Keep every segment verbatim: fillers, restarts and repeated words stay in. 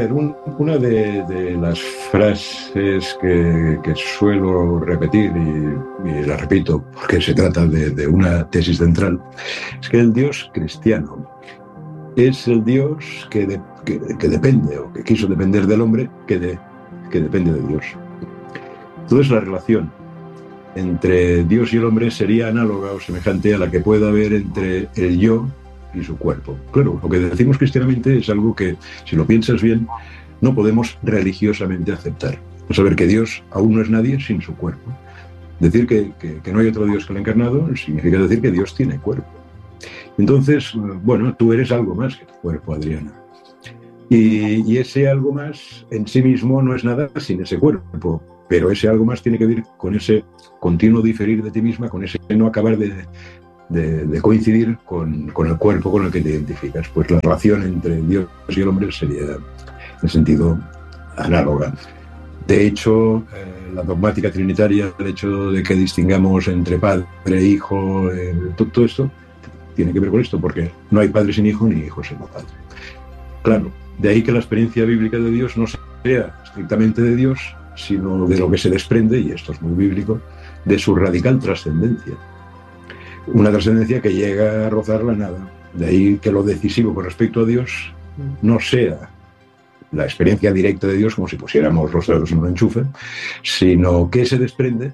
ver, un, una de, de las frases que, que suelo repetir, y, y la repito porque se trata de, de una tesis central, es que el Dios cristiano es el Dios que, de, que, que depende, o que quiso depender del hombre, que, de, que depende de Dios. Entonces la relación entre Dios y el hombre sería análoga o semejante a la que pueda haber entre el yo y su cuerpo. Claro, lo que decimos cristianamente es algo que, si lo piensas bien, no podemos religiosamente aceptar. A saber que Dios aún no es nadie sin su cuerpo. Decir que, que, que no hay otro Dios que el encarnado significa decir que Dios tiene cuerpo. Entonces, bueno, tú eres algo más que tu cuerpo, Adriana. Y, y ese algo más en sí mismo no es nada sin ese cuerpo, pero ese algo más tiene que ver con ese continuo diferir de ti misma, con ese no acabar de... De, de coincidir con, con el cuerpo con el que te identificas. Pues la relación entre Dios y el hombre sería, en el sentido, análoga. De hecho, eh, la dogmática trinitaria, el hecho de que distingamos entre padre e hijo, eh, todo, todo esto tiene que ver con esto, porque no hay padre sin hijo ni hijo sin padre. Claro, de ahí que la experiencia bíblica de Dios no sea estrictamente de Dios, sino de lo que se desprende, y esto es muy bíblico, de su radical trascendencia. Una trascendencia que llega a rozar la nada. De ahí que lo decisivo con respecto a Dios no sea la experiencia directa de Dios, como si pusiéramos los dedos en un enchufe, sino que se desprende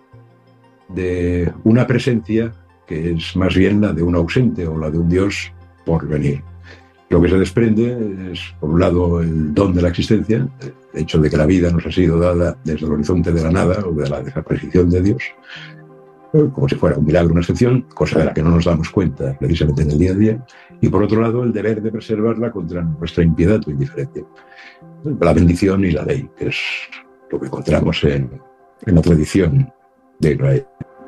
de una presencia que es más bien la de un ausente o la de un Dios por venir. Lo que se desprende es, por un lado, el don de la existencia, el hecho de que la vida nos ha sido dada desde el horizonte de la nada o de la desaparición de Dios, como si fuera un milagro, una excepción, cosa de la que no nos damos cuenta precisamente en el día a día, y por otro lado el deber de preservarla contra nuestra impiedad o indiferencia, la bendición y la ley, que es lo que encontramos en, en la tradición de Israel.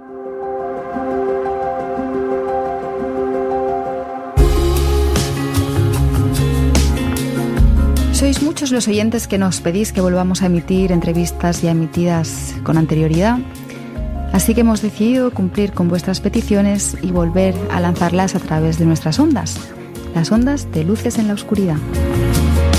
Sois muchos los oyentes que nos pedís que volvamos a emitir entrevistas ya emitidas con anterioridad. Así que hemos decidido cumplir con vuestras peticiones y volver a lanzarlas a través de nuestras ondas, las ondas de Luces en la Oscuridad.